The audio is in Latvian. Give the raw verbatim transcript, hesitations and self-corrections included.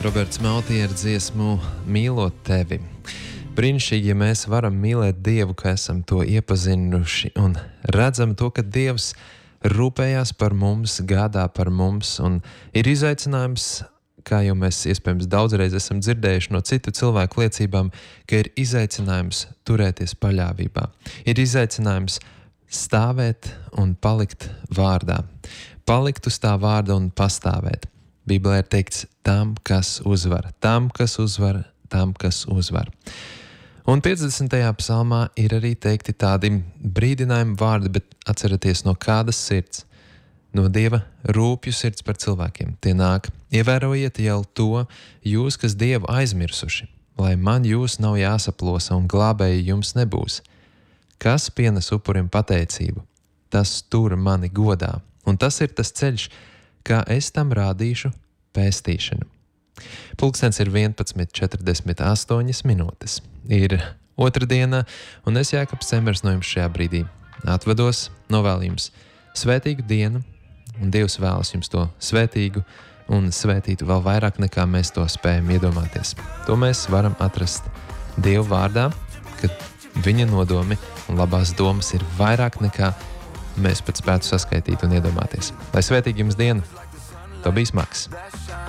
Roberts Maltī ar dziesmu Mīlot tevi. Brīnišķīgi, ja mēs varam mīlēt Dievu, ka esam to iepazinuši un redzam to, ka Dievs rūpējās par mums, gādā par mums, un ir izaicinājums, kā jau mēs iespējams daudzreiz esam dzirdējuši no citu cilvēku liecībām, ka ir izaicinājums turēties paļāvībā. Ir izaicinājums stāvēt un palikt vārdā. Palikt uz tā vārda un pastāvēt. Bībelē ir teikts tam, kas uzvar, tam, kas uzvar, tam, kas uzvar. Un piecdesmitajā psalmā ir arī teikti tādi brīdinājumi vārdi, bet atcerieties no kādas sirds. No Dieva rūpju sirds par cilvēkiem. Tie nāk, ievērojiet jau to, jūs, kas Dievu aizmirsuši, lai man jūs nav jāsaplosa un glābēji jums nebūs. Kas pienes upurim pateicību, tas tur mani godā, un tas ir tas ceļš, kā es tam rādīšu pēstīšanu. Pulkstens ir vienpadsmit četrdesmit astoņas minūtes. Ir otrdiena, un es Jākapis Cemers no jums šajā brīdī atvedos, novēlu jums svētīgu dienu, un Dievs vēlas jums to svētīgu un svētītu vēl vairāk nekā mēs to spējam iedomāties. To mēs varam atrast Dievu vārdā, kad viņa nodomi un labās domas ir vairāk nekā mēs pat spētu saskaitīt un iedomāties. Lai svētīgi jums diena, to bijis Maks.